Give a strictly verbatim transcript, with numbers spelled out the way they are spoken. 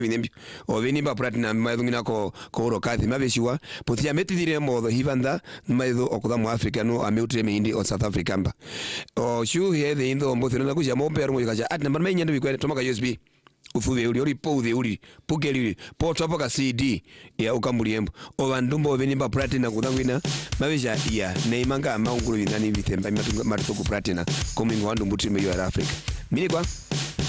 vinembi o venimba pratina maidungina ko ko rokathi mabeshiwa potia metithire mo hivanda maido okuda mu Africa no ameutre me indi o South Africa mba o shu he the indo mbothira na kuja mo pero mo kaja at number menya ndo bikwenda tomaka U S B ufuve uli uli po the uli pukeli po topoka C D ya ukambuliembo o bandumbo venimba pratina kudangwina mabesha ya neimanga maungulu vidani vithemba matuku pratina coming wandu mbuti me you Africa mini kwa